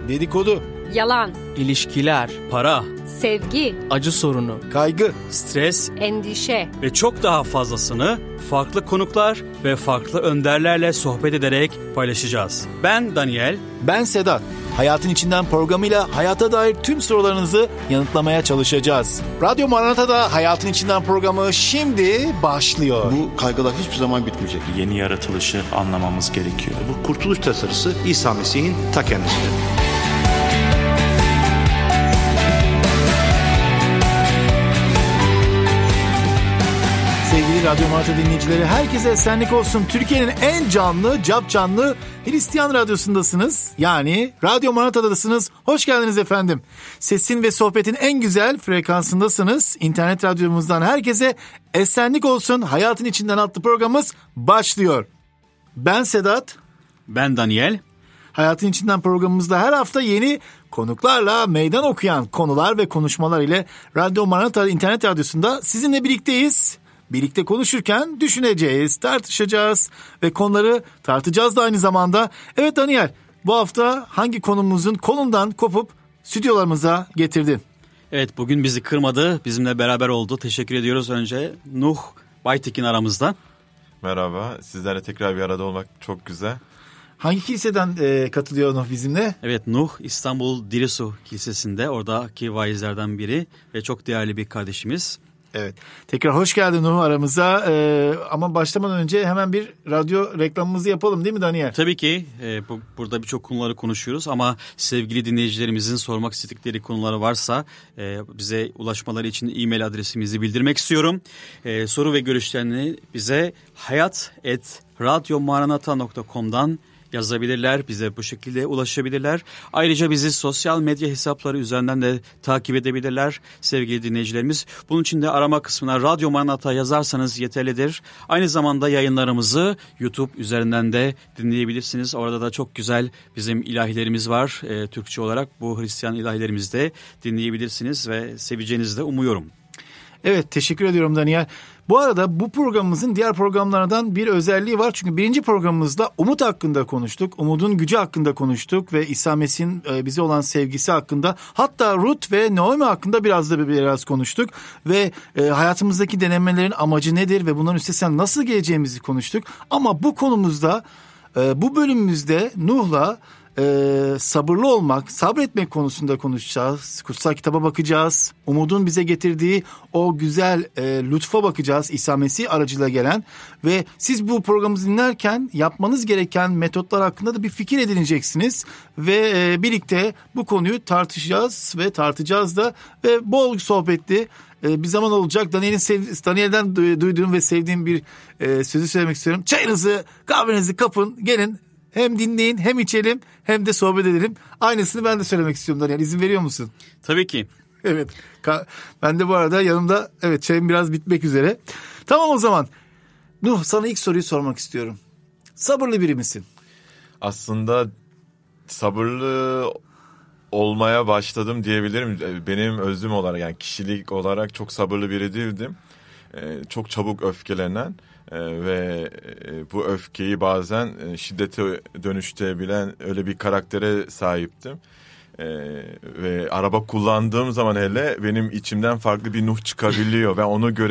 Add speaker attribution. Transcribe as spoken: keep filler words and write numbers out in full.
Speaker 1: dedikodu,
Speaker 2: yalan,
Speaker 3: ilişkiler,
Speaker 4: para,
Speaker 2: sevgi,
Speaker 3: acı sorunu,
Speaker 1: kaygı,
Speaker 4: stres
Speaker 2: endişe
Speaker 4: ve çok daha fazlasını farklı konuklar ve farklı önderlerle sohbet ederek paylaşacağız. Ben Daniel.
Speaker 1: ben Sedat. Hayatın İçinden programıyla hayata dair tüm sorularınızı yanıtlamaya çalışacağız. Radyo Maranata'da Hayatın İçinden programı şimdi başlıyor.
Speaker 5: Bu kaygılar hiçbir zaman bitmeyecek.
Speaker 6: Yeni yaratılışı anlamamız gerekiyor.
Speaker 5: Bu kurtuluş tasarısı İsa Mesih'in ta kendisidir.
Speaker 1: Sevgili Radyo Maranata dinleyicileri, herkese esenlik olsun. Türkiye'nin en canlı, cap canlı Hristiyan radyosundasınız. Yani Radyo Maranata'dasınız. Hoş geldiniz efendim. Sesin ve sohbetin en güzel frekansındasınız. İnternet radyomuzdan herkese esenlik olsun. Hayatın İçinden adlı programımız başlıyor. Ben Sedat.
Speaker 4: Ben Daniel.
Speaker 1: Hayatın İçinden programımızda her hafta yeni konuklarla meydan okuyan konular ve konuşmalar ile Radyo Maranata internet radyosunda sizinle birlikteyiz. Birlikte konuşurken düşüneceğiz, tartışacağız ve konuları tartacağız da aynı zamanda. Evet Daniel, bu hafta hangi konumuzun kolundan kopup stüdyolarımıza getirdin?
Speaker 4: Evet, bugün bizi kırmadı, bizimle beraber oldu. Teşekkür ediyoruz önce. Nuh Baytekin aramızda.
Speaker 7: Merhaba, sizlerle tekrar bir arada olmak çok güzel.
Speaker 1: Hangi kiliseden e, katılıyor Nuh bizimle?
Speaker 4: Evet, Nuh İstanbul Dirisu Kilisesi'nde, oradaki vaizlerden biri ve çok değerli bir kardeşimiz.
Speaker 1: Evet. Tekrar hoş geldin Nuh aramıza. Ee, ama başlamadan önce hemen bir radyo reklamımızı yapalım değil mi Daniel?
Speaker 4: Tabii ki. E, bu, burada birçok konuları konuşuyoruz ama sevgili dinleyicilerimizin sormak istedikleri konuları varsa e, bize ulaşmaları için e-mail adresimizi bildirmek istiyorum. E, soru ve görüşlerini bize hayat et radyomaranata nokta com'dan yazabilirler, bize bu şekilde ulaşabilirler. Ayrıca bizi sosyal medya hesapları üzerinden de takip edebilirler sevgili dinleyicilerimiz. Bunun için de arama kısmına Radyo Maranata yazarsanız yeterlidir. Aynı zamanda yayınlarımızı YouTube üzerinden de dinleyebilirsiniz. Orada da çok güzel bizim ilahilerimiz var. E, Türkçe olarak bu Hristiyan ilahilerimizi de dinleyebilirsiniz ve seveceğinizi de umuyorum.
Speaker 1: Evet, teşekkür ediyorum Daniel. Bu arada bu programımızın diğer programlardan bir özelliği var. Çünkü birinci programımızda umut hakkında konuştuk. Umudun gücü hakkında konuştuk ve İsa Mesih'in bize olan sevgisi hakkında. Hatta Ruth ve Naomi hakkında biraz da biraz konuştuk. Ve hayatımızdaki denemelerin amacı nedir ve bunların üstesinden nasıl geleceğimizi konuştuk. Ama bu konumuzda, bu bölümümüzde Nuh'la Ee, sabırlı olmak, sabretmek konusunda konuşacağız. Kutsal kitaba bakacağız. Umudun bize getirdiği o güzel e, lütfa bakacağız. İsa Mesih aracılığıyla gelen ve siz bu programı dinlerken yapmanız gereken metotlar hakkında da bir fikir edineceksiniz. Ve e, birlikte bu konuyu tartışacağız ve tartacağız da ve bol sohbetli bir zaman olacak. Daniel'in sev- Daniel'den duyduğum ve sevdiğim bir e, sözü söylemek istiyorum. Çayınızı, kahvenizi kapın, gelin. Hem dinleyin, hem içelim, hem de sohbet edelim. Aynısını ben de söylemek istiyorum Daniel. İzin veriyor musun?
Speaker 4: Tabii ki.
Speaker 1: Evet. Ben de bu arada yanımda, evet, çayım biraz bitmek üzere. Tamam o zaman. Nuh, sana ilk soruyu sormak istiyorum. Sabırlı biri misin?
Speaker 7: Aslında sabırlı olmaya başladım diyebilirim. Benim özüm olarak, yani kişilik olarak çok sabırlı biri değildim. Çok çabuk öfkelenen ve bu öfkeyi bazen şiddete dönüştürebilen öyle bir karaktere sahiptim. Ve araba kullandığım zaman hele benim içimden farklı bir Nuh çıkabiliyor. Ben onu göre